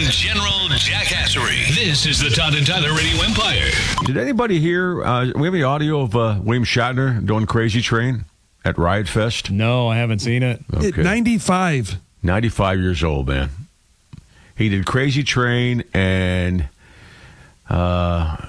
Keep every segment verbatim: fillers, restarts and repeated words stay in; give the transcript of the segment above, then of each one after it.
general jackassery. This is the Todd and Tyler Radio Empire. Did anybody hear, uh, we have any audio of uh, William Shatner doing Crazy Train at Riot Fest? No, I haven't seen it. Okay. ninety-five. ninety-five years old, man. He did Crazy Train and uh,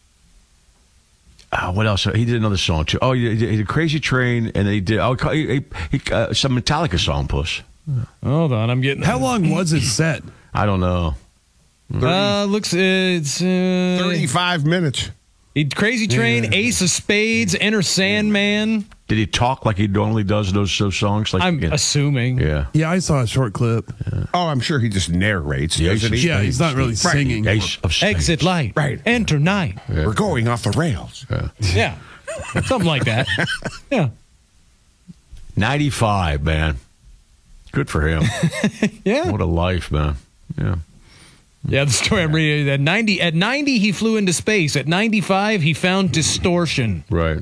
uh, what else? He did another song too. Oh, he did, he did Crazy Train, and then he did oh, he, he, uh, some Metallica song, Puss. Hold on, I'm getting. How long was his set? I don't know. Uh, looks it's uh, thirty-five minutes. he- Crazy Train, Yeah. Ace of Spades, Enter Sandman. Did he talk like he normally does in those, those songs? Like, I'm yeah. assuming. yeah. Yeah, I saw a short clip. Oh, I'm sure he just narrates, The doesn't Ace he? of Yeah, he's not really Right. singing. Ace of Spades. Exit light. Right. Enter night. We're going off the rails. Yeah. Something like that. Yeah. ninety-five, man. Good for him. Yeah. What a life, man. Yeah. Yeah, the story I'm reading at ninety at ninety he flew into space. At ninety-five he found distortion. Right.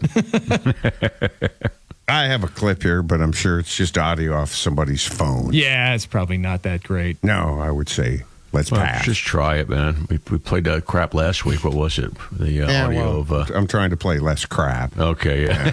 I have a clip here, but I'm sure it's just audio off somebody's phone. Yeah, it's probably not that great. No, I would say let's Well, pass. just try it, man. We, we played that crap last week. What was it? The uh, Yeah, audio well, of. Uh, I'm trying to play less crap. okay, yeah.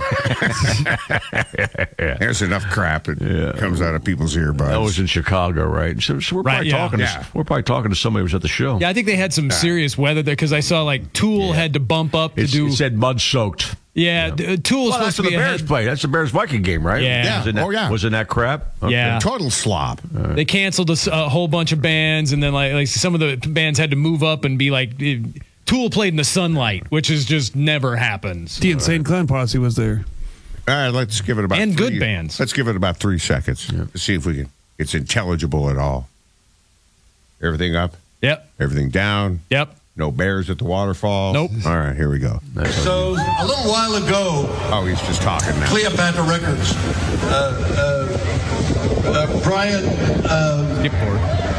There's enough crap that Yeah. comes out of people's earbuds. That was in Chicago, right? So, so we're Right, probably yeah. talking. Yeah. To, we're probably talking to somebody who was at the show. Yeah, I think they had some serious weather there because I saw like Tool had to bump up to It's, do. it said mud soaked. yeah, d- Tool was Well, that's supposed to what be the Bears ahead. played. That's the Bears Viking game, right? Yeah. Was it that, Oh, yeah. Was it that crap? Okay. Yeah. total slop. They canceled a, s- a whole bunch of bands, and then like, like some of the bands had to move up and be like. eh, Tool played in the sunlight, which is just never happens. The Insane Clown Posse was there. All right, let's give it about And three, good bands. Let's give it about three seconds to see if we can. It's intelligible at all. Everything up, Yep, everything down. yep. No bears at the waterfall. Nope. All right, here we go. So a little while ago, Oh, he's just talking now. Cleopatra Records, uh, uh, uh, Brian, uh, Skip board.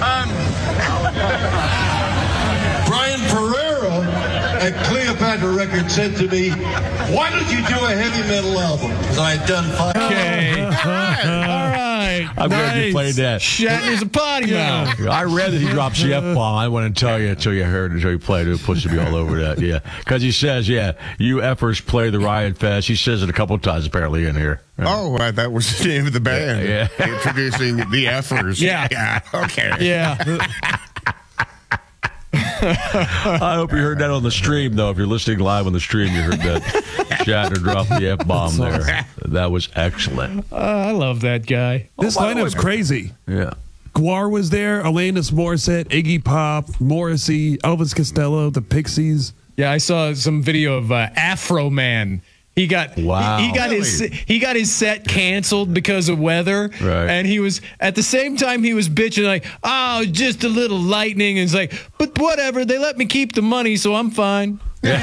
Brian Pereira at Cleopatra Records said to me, "Why don't you do a heavy metal album?" Because I had done five. Okay, all right. I'm glad you Nice. played that. Shatner's a potty mouth. I read that he drops the F bomb. I want to tell you until you heard it, until you played it. It puts me all over that. Yeah. Because he says, yeah, you effers play the Riot Fest. He says it a couple of times apparently in here. Oh, uh, that was the name of the band. Yeah, Introducing the Effers. Yeah. Yeah. Okay. Yeah. I hope you heard that on the stream, though. If you're listening live on the stream, you heard that Shatner drop the F bomb there. That was excellent. Uh, I love that guy. This Oh, by the lineup's way- crazy. Yeah. Guar was there, Alanis Morissette, Iggy Pop, Morrissey, Elvis Costello, the Pixies. Yeah, I saw some video of uh, Afro Man. He got Wow. he, he got his he got his set canceled because of weather, Right. and he was at the same time he was bitching like, "Oh, just a little lightning," and it's like, "But whatever, they let me keep the money, so I'm fine."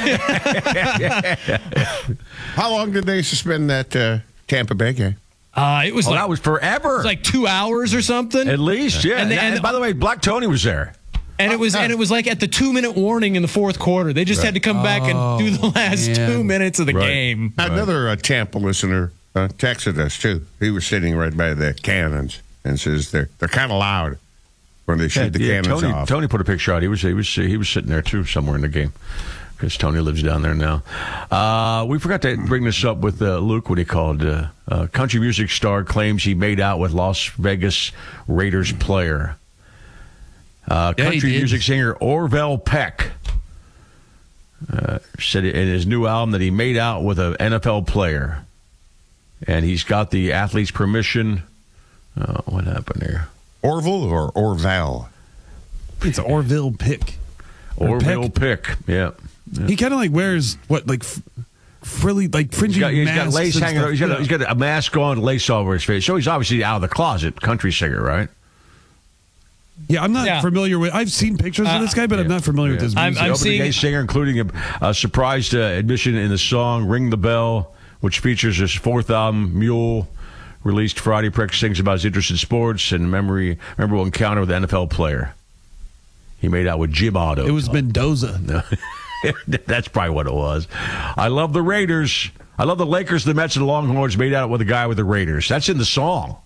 How long did they suspend that uh, Tampa Bay game? Uh, it was Oh, like that was forever. it was like two hours or something, At least, yeah. And And, the- and- and by the way, Black Tony was there. and it was and it was like at the two minute warning in the fourth quarter. They just had to come back and do the last man. two minutes of the Right. game. Another uh, Tampa listener uh, texted us, too. He was sitting right by the cannons and says they're, they're kind of loud when they shoot the Yeah, cannons Tony, off. Tony put a picture out. He was he was he was sitting there too somewhere in the game because Tony lives down there now. Uh, we forgot to bring this up with uh, Luke when he called. Uh, uh, country music star claims he made out with Las Vegas Raiders player. Uh, Yeah, he country did. music singer Orville Peck uh, said in his new album that he made out with an N F L player, and he's got the athlete's permission. Oh, what happened here? Orville or Orval? It's Orville Pick. Or Orville Peck. Peck. Yeah. He kind of like wears what, like f- frilly, like fringy He's got, he's got masks lace and hanging. stuff. He's got, a, Yeah. he's got a mask on, lace over his face. So he's obviously out of the closet, country singer, right? Yeah, I'm not Yeah. familiar with. I've seen pictures Uh, of this guy, but I'm not familiar with Yeah. his I'm- music. I'm The opening seeing- gay singer, including a, a surprise uh, admission in the song "Ring the Bell," which features his fourth album, Mule, released Friday. Peck sings about his interest in sports and memory memorable encounter with an N F L player. He made out with Jim Otto. It was Mendoza. That's probably what it was. I love the Raiders. I love the Lakers, the Mets, and the Longhorns made out with a guy with the Raiders. That's in the song.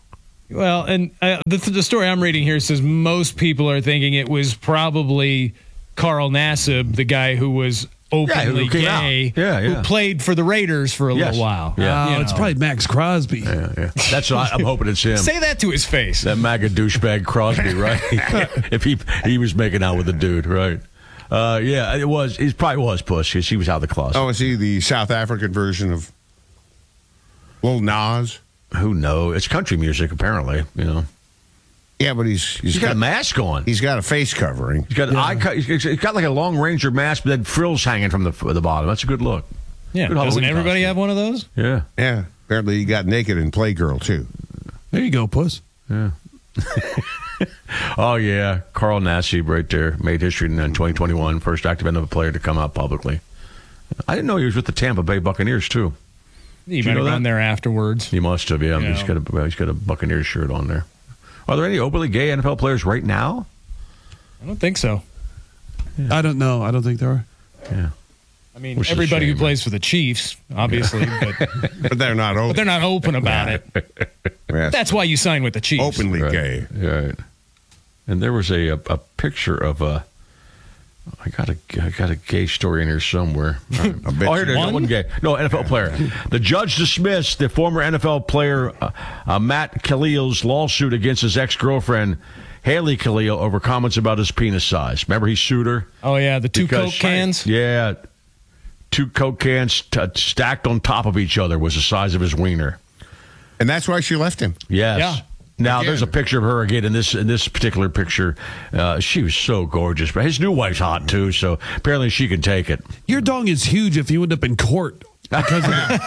Well, and uh, the, the story I'm reading here says most people are thinking it was probably Carl Nassib, the guy who was openly who came gay, out. Yeah, yeah. who played for the Raiders for a Yes. little while. Yeah. Oh, You it's know. probably Max Crosby. Yeah, yeah. That's what I, I'm hoping it's him. Say that to his face. That MAGA douchebag Crosby, right? If he he was making out with a dude, right? Uh, yeah, it was. It probably was Puss because he was out of the closet. Oh, is he the South African version of Lil Nas? Who knows? It's country music, apparently. You know, Yeah, but he's he's, he's got, a mask on. He's got a face covering. He's got an eye. Co- he's he's got like a Long Ranger mask, but then frills hanging from the the bottom. That's a good look. yeah, Good doesn't Halloween everybody costume. have one of those? Yeah, Yeah, apparently he got naked in Playgirl too. There you go, Puss. yeah. Oh yeah, Carl Nassib right there made history in twenty twenty-one, first active N F L player to come out publicly. I didn't know he was with the Tampa Bay Buccaneers too. He you might know have that? gone there afterwards. He must have, yeah. Yeah. He's got a he's got a Buccaneers shirt on there. Are there any openly gay N F L players right now? I don't think so. I don't know. I don't think there are. Yeah. I mean, Which is a everybody shame, who plays for the Chiefs, obviously, but, But they're not but open. they're not open about it. Yeah. That's why you sign with the Chiefs. openly Right. gay. Right. And there was a a, a picture of a. I got a I got a gay story in here somewhere. I bet Oh, here it is. One? One gay. No, N F L player. The judge dismissed the former N F L player uh, uh, Matt Khalil's lawsuit against his ex-girlfriend Haley Khalil over comments about his penis size. Remember, he sued her. Oh, yeah, the two Because- Coke cans. Yeah, two Coke cans t- stacked on top of each other was the size of his wiener. And that's why she left him. Yes. Yeah. Now Again. there's a picture of her again in this in this particular picture. Uh, she was so gorgeous, but his new wife's hot too. So apparently she can take it. Your dong is huge if you end up in court because of it.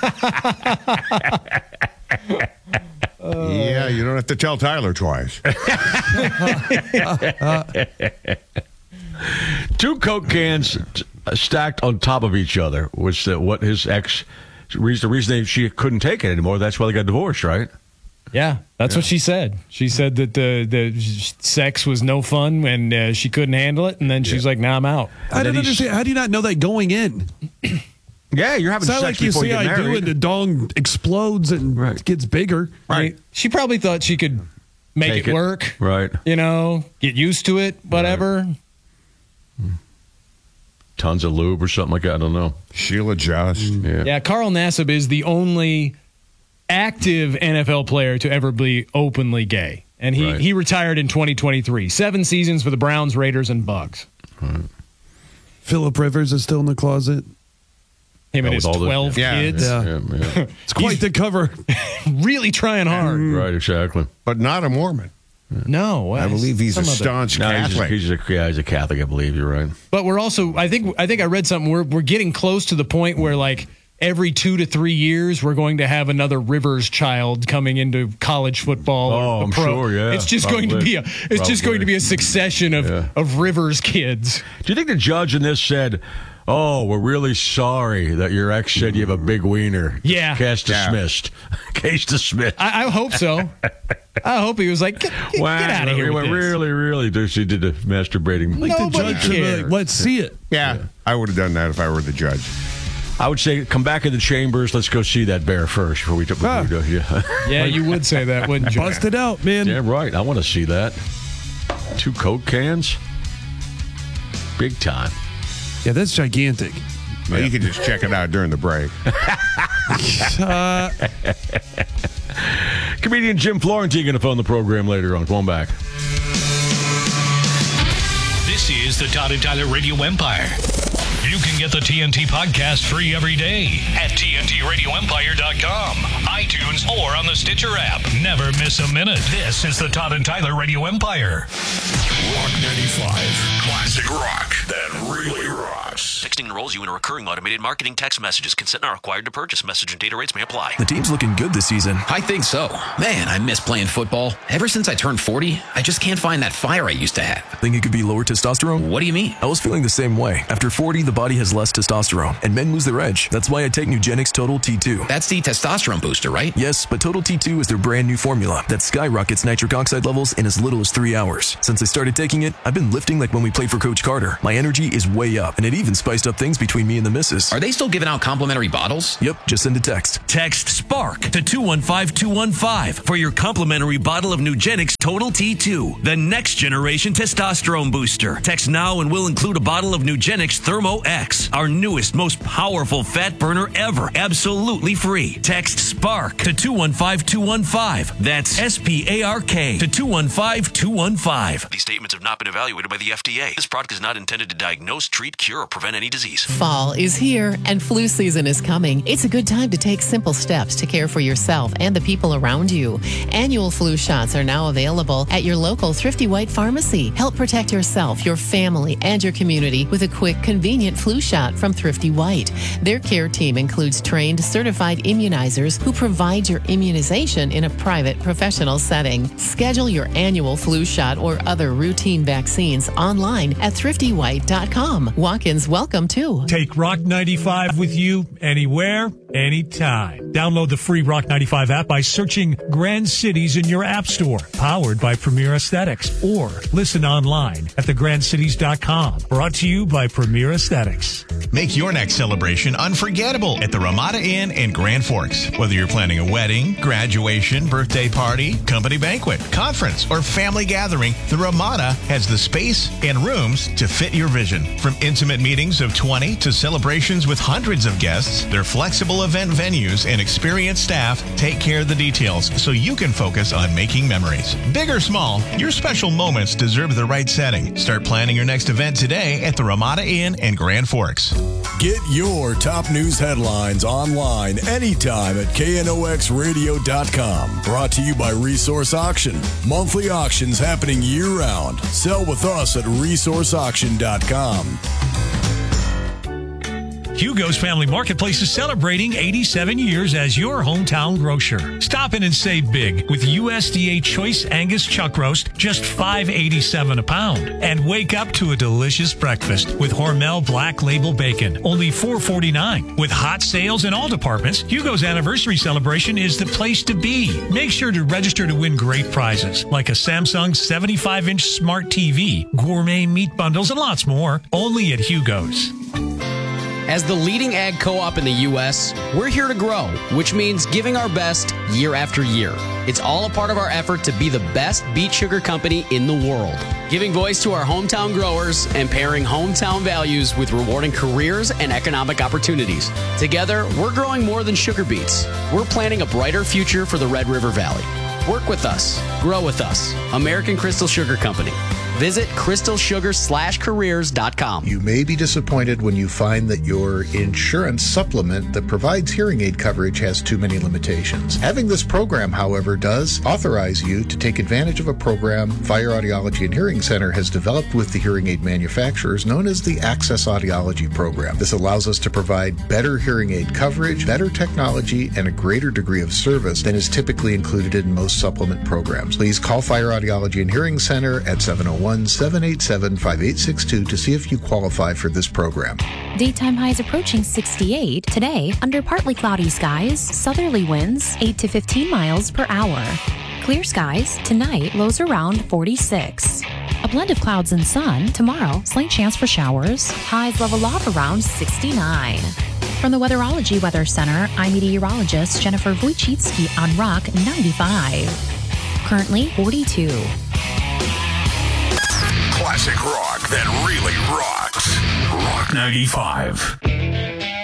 yeah, you don't have to tell Tyler twice. Two Coke cans t- stacked on top of each other was the, what his ex reason the reason they, she couldn't take it anymore. That's why they got divorced, right? Yeah, that's what she said. She said that the the sex was no fun and uh, she couldn't handle it, and then she's like, "Nah, I'm out." I don't then he's- understand. How do you not know that going in? Yeah, you're having It's not sex like you before see you get I do married. and the dong explodes and Right. gets bigger. I mean, she probably thought she could make Take it, it. work. Right. You know, get used to it, whatever. Tons of lube or something like that. I don't know. Sheila Just. Yeah. Yeah, Carl Nassib is the only active N F L player to ever be openly gay. And he, Right. he retired in twenty twenty-three. Seven seasons for the Browns, Raiders, and Bucks. Philip Rivers is still in the closet. Him and Yeah, his with all the- twelve Yeah. kids. Yeah. Yeah, yeah. It's quite the cover. Really trying hard. Right, exactly. But not a Mormon. No. I believe he's a some other- staunch No, he's, Catholic. just, he's, a, yeah, he's a Catholic, I believe. You're right. But we're also, I think, I think I read something. We're we're getting close to the point where, like, every two to three years, we're going to have another Rivers child coming into college football. Oh, or I'm pro. sure, yeah, It's just going to probably. be a, it's just going to be a Probably. succession of Yeah. of Rivers kids. Do you think the judge in this said, "Oh, we're really sorry that your ex said you have a big wiener"? Yeah. Case Yeah. dismissed. Case dismissed. I, I hope so. I hope he was like, get, get, wow. get out of here. He With went this. really, really. She did the masturbating. Like the Nobody judge should be cares. like, let's see it. yeah, I would have done that if I were the judge. I would say, come back in the chambers. Let's go see that bear first before we, before Ah. we do. Yeah. Yeah, you would say that, wouldn't you? Bust it out, man. Yeah, right. I want to see that. Two Coke cans. Big time. Yeah, that's gigantic. Well, you can just check it out during the break. Uh, Comedian Jim Florentine going to phone the program later on. Come on back. This is the Todd and Tyler Radio Empire. You can get the T N T podcast free every day at T N T radio empire dot com, iTunes, or on the Stitcher app. Never miss a minute. This is the Todd and Tyler Radio Empire. Rock ninety-five. Classic rock that really rocks. Texting enrolls you in a recurring automated marketing text messages. Consent not required to purchase. Message and data rates may apply. The team's looking good this season. I think so. Man, I miss playing football. Ever since I turned forty, I just can't find that fire I used to have. Think it could be lower testosterone? What do you mean? I was feeling the same way. After forty, three, the body has less testosterone, and men lose their edge. That's why I take Nugenix Total T two. That's the testosterone booster, right? Yes, but Total T two is their brand new formula that skyrockets nitric oxide levels in as little as three hours. Since I started taking it, I've been lifting like when we played for Coach Carter. My energy is way up, and it even spiced up things between me and the missus. Are they still giving out complimentary bottles? Yep, just send a text. Text SPARK to two one five two one five for your complimentary bottle of Nugenix Total T two, the next generation testosterone booster. Text now and we'll include a bottle of Nugenix Thermo X, our newest, most powerful fat burner ever, absolutely free. Text SPARK to two one five two one five. That's S P A R K to two one five two one five. These statements have not been evaluated by the F D A. This product is not intended to diagnose, treat, cure, or prevent any disease. Fall is here and flu season is coming. It's a good time to take simple steps to care for yourself and the people around you. Annual flu shots are now available at your local Thrifty White pharmacy. Help protect yourself, your family, and your community with a quick, convenient flu shot from Thrifty White. Their care team includes trained, certified immunizers who provide your immunization in a private, professional setting. Schedule your annual flu shot or other routine vaccines online at thrifty white dot com. Walk-ins welcome too. Take Rock ninety-five with you anywhere, anytime. Download the free Rock ninety-five app by searching Grand Cities in your app store. Powered by Premier Aesthetics. Or listen online at the grand cities dot com. Brought to you by Premier Aesthetics. Make your next celebration unforgettable at the Ramada Inn in Grand Forks. Whether you're planning a wedding, graduation, birthday party, company banquet, conference, or family gathering, the Ramada has the space and rooms to fit your vision. From intimate meetings of twenty to celebrations with hundreds of guests, their flexible event venues and experienced staff take care of the details so you can focus on making memories. Big or small, your special moments deserve the right setting. Start planning your next event today at the Ramada Inn in Grand Forks. Get your top news headlines online anytime at K N O X radio dot com. Brought to you by Resource Auction. Monthly auctions happening year-round. Sell with us at resource auction dot com. Hugo's Family Marketplace is celebrating eighty-seven years as your hometown grocer. Stop in and save big with U S D A Choice Angus Chuck Roast, just five dollars and eighty-seven cents a pound. And wake up to a delicious breakfast with Hormel Black Label Bacon, only four dollars and forty-nine cents. With hot sales in all departments, Hugo's anniversary celebration is the place to be. Make sure to register to win great prizes like a Samsung seventy-five inch smart T V, gourmet meat bundles, and lots more. Only at Hugo's. As the leading ag co-op in the U S, we're here to grow, which means giving our best year after year. It's all a part of our effort to be the best beet sugar company in the world, giving voice to our hometown growers and pairing hometown values with rewarding careers and economic opportunities. Together, we're growing more than sugar beets. We're planning a brighter future for the Red River Valley. Work with us. Grow with us. American Crystal Sugar Company. Visit crystal sugar slash careers dot com. You may be disappointed when you find that your insurance supplement that provides hearing aid coverage has too many limitations. Having this program, however, does authorize you to take advantage of a program Fire Audiology and Hearing Center has developed with the hearing aid manufacturers known as the Access Audiology Program. This allows us to provide better hearing aid coverage, better technology, and a greater degree of service than is typically included in most supplement programs. Please call Fire Audiology and Hearing Center at seven oh one, seven eight seven, five eight six two to see if you qualify for this program. Daytime highs approaching sixty-eight. Today, under partly cloudy skies, southerly winds eight to fifteen miles per hour. Clear skies. Tonight, lows around forty-six. A blend of clouds and sun. Tomorrow, slight chance for showers. Highs level off around sixty-nine. From the Weatherology Weather Center, I'm meteorologist Jennifer Wojcicki on Rock ninety-five. Currently forty-two. Classic rock that really rocks. Rock ninety-five.